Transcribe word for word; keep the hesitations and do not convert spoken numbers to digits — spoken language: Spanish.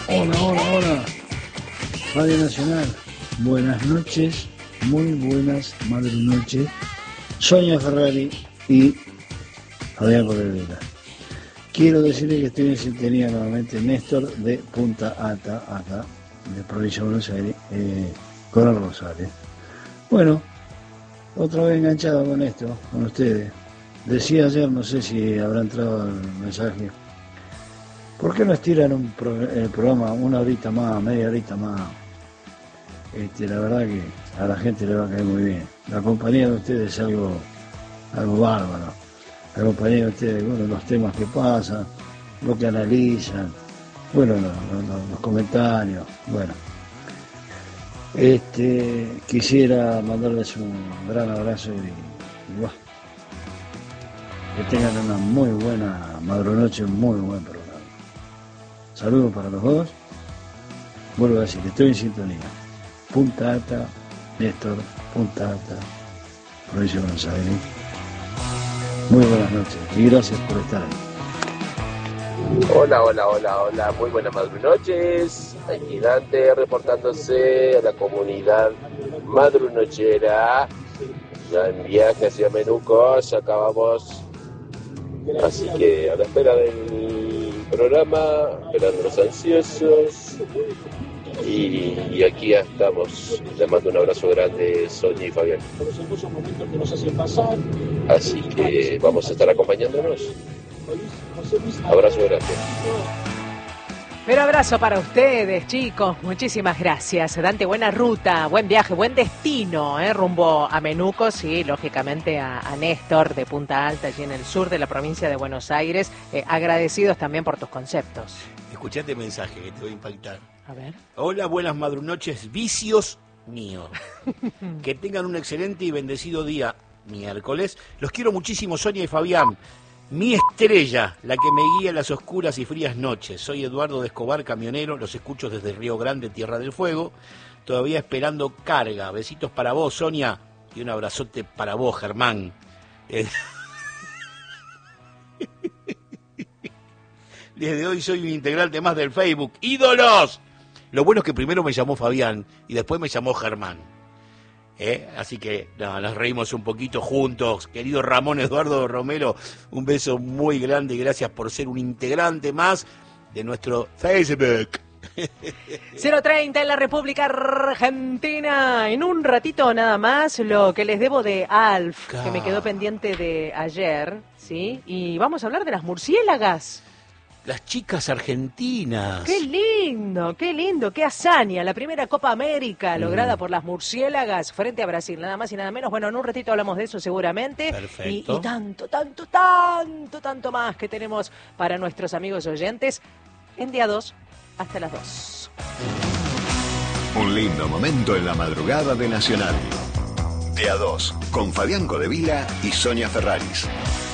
Hola, hola, hola. Radio Nacional. Buenas noches, muy buenas madre noches. Sonia Ferrari y Fabián Cordovera. Quiero decirle que estoy en sintonía nuevamente, Néstor de Punta Alta, acá, de Provincia de Buenos Aires, eh, Coronel Rosales. Bueno, otra vez enganchado con esto, con ustedes. Decía ayer, no sé si habrá entrado el mensaje, ¿por qué no estiran un pro, el programa una horita más, media horita más? Este, la verdad que a la gente le va a caer muy bien. La compañía de ustedes es algo, algo bárbaro. La compañía de ustedes, bueno, los temas que pasan, lo que analizan, bueno, no, no, no, los comentarios, bueno. Este, quisiera mandarles un gran abrazo y, y bueno, que tengan una muy buena madrunoche, un muy buen programa. Saludos para los dos. Vuelvo a decir que estoy en sintonía. Punta Alta, Néstor, Punta Alta, Provincia de Buenos Aires. Muy buenas noches y gracias por estar ahí. Hola, hola, hola, hola, muy buenas noches. Aquí Dante reportándose a la comunidad madrunochera. Ya en viaje hacia Menucos, acabamos. Así que a la espera del programa, esperando los ansiosos. Y, y aquí ya estamos. Les mando un abrazo grande, Sonia y Fabián. Así que vamos a estar acompañándonos. Abrazo grande. Pero abrazo para ustedes, chicos. Muchísimas gracias. Dante, buena ruta, buen viaje, buen destino, ¿eh? Rumbo a Menucos y, lógicamente, a, a Néstor de Punta Alta, allí en el sur de la provincia de Buenos Aires. Eh, agradecidos también por tus conceptos. Escuchate el mensaje que te voy a impactar. A ver. Hola, buenas madrunoches, vicios míos. Que tengan un excelente y bendecido día miércoles. Los quiero muchísimo, Sonia y Fabián. Mi estrella, la que me guía en las oscuras y frías noches. Soy Eduardo de Escobar, camionero. Los escucho desde Río Grande, Tierra del Fuego. Todavía esperando carga. Besitos para vos, Sonia. Y un abrazote para vos, Germán. Eh... Desde hoy soy un integrante más del Facebook. ¡Ídolos! Lo bueno es que primero me llamó Fabián y después me llamó Germán. ¿Eh? Así que no, nos reímos un poquito juntos. Querido Ramón Eduardo Romero, un beso muy grande y gracias por ser un integrante más de nuestro Facebook. cero treinta en la República Argentina. En un ratito nada más lo que les debo de Alf, Car... que me quedó pendiente de ayer, ¿sí? Y vamos a hablar de las murciélagas. Las chicas argentinas. ¡Qué lindo! ¡Qué lindo! ¡Qué hazaña! La primera Copa América lograda mm. por las murciélagas frente a Brasil, nada más y nada menos. Bueno, en un ratito hablamos de eso seguramente. Perfecto. Y, y tanto, tanto, tanto, tanto más que tenemos para nuestros amigos oyentes en día dos hasta las dos. Un lindo momento en la madrugada de Nacional. Día dos, con Fabián Codevila y Sonia Ferraris.